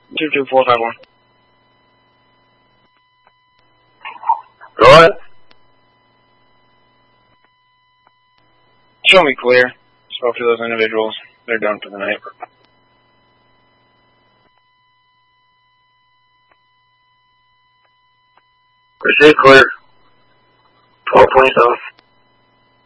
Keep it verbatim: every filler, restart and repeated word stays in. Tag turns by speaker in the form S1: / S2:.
S1: two two four five one.
S2: Go ahead.
S1: Show me clear. Spoke to those individuals. They're done for the night.
S2: Receive clear. twelve twenty-seven.